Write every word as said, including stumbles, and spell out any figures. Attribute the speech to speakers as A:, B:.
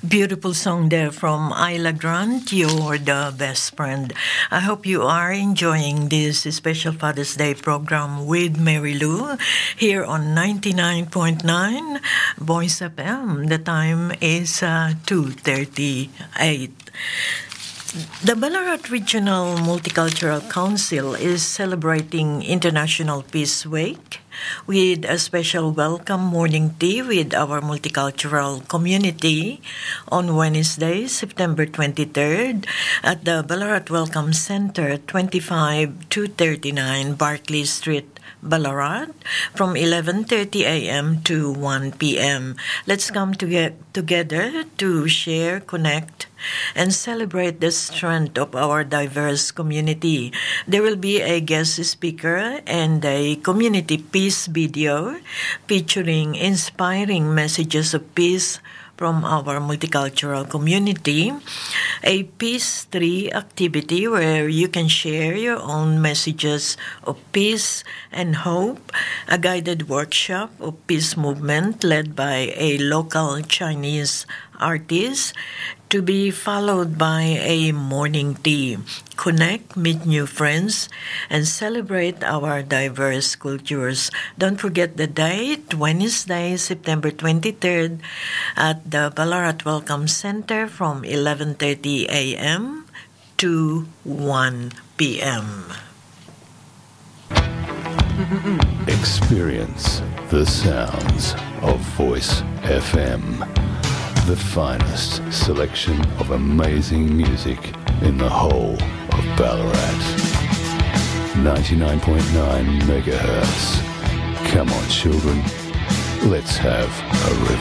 A: Beautiful song there from Isla Grant, You're the Best Friend. I hope you are enjoying this special Father's Day program with Mary Lou here on ninety-nine point nine Voice F M. The time is uh, two thirty-eight. The Ballarat Regional Multicultural Council is celebrating International Peace Week with a special welcome morning tea with our multicultural community on Wednesday, September twenty-third at the Ballarat Welcome Center, twenty-five two thirty-nine Barclay Street, Ballarat, from eleven thirty a.m. to one p.m. Let's come to get together to share, connect, and celebrate the strength of our diverse community. There will be a guest speaker and a community peace video featuring inspiring messages of peace from our multicultural community, a peace tree activity where you can share your own messages of peace and hope, a guided workshop of peace movement led by a local Chinese artist, to be followed by a morning tea. Connect, meet new friends, and celebrate our diverse cultures. Don't forget the date, Wednesday, September twenty-third, at the Ballarat Welcome Center from eleven thirty a.m. to one p.m.
B: Experience the sounds of Voice F M. The finest selection of amazing music in the whole of Ballarat. ninety-nine point nine megahertz. Come on, children. Let's have a review.